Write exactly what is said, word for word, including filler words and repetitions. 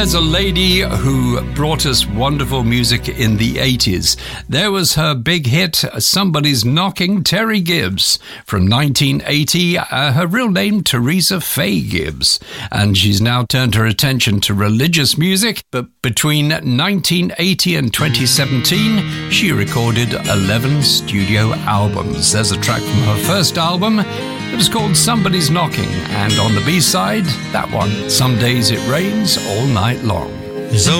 There's a lady who brought us wonderful music in the eighties. There was her big hit, Somebody's Knocking, Terry Gibbs, from nineteen eighty. Uh, her real name, Teresa Faye Gibbs. And she's now turned her attention to religious music. But between nineteen eighty and twenty seventeen, she recorded eleven studio albums. There's a track from her first album. It was called Somebody's Knocking, and on the B-side, that one, Some Days It Rains All Night Long. So